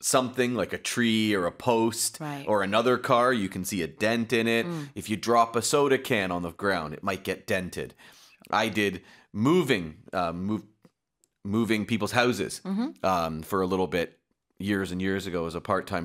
something like a tree or a post Right. or another car, you can see a dent in it. If you drop a soda can on the ground, it might get dented. I did moving people's houses for a little bit years and years ago as a part-time